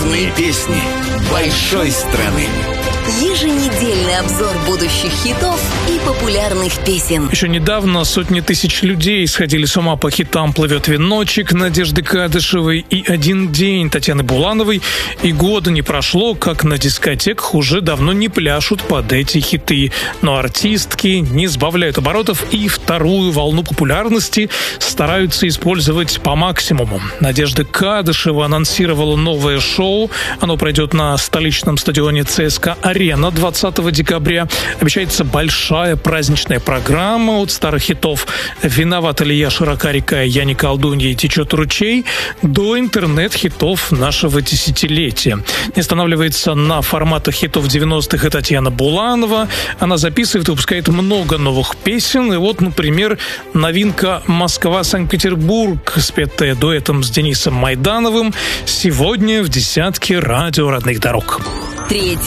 Главные песни большой страны. Еженедельный обзор будущих хитов и популярных песен. Еще недавно сотни тысяч людей сходили с ума по хитам «Плывет веночек» Надежды Кадышевой и «Один день» Татьяны Булановой. И года не прошло, как на дискотеках уже давно не пляшут под эти хиты. Но артистки не сбавляют оборотов и вторую волну популярности стараются использовать по максимуму. Надежда Кадышева анонсировала новое шоу. Оно пройдет на столичном стадионе ЦСКА «Арена» 20 декабря. Обещается большая праздничная программа от старых хитов «Виновата ли я, широка река, я не колдунья и течет ручей» до интернет-хитов нашего десятилетия. Не останавливается на форматах хитов 90-х и Татьяна Буланова. Она записывает и выпускает много новых песен. И вот, например, новинка «Москва-Санкт-Петербург», спетая дуэтом с Денисом Майдановым, сегодня в десятке радио родных дорог. 3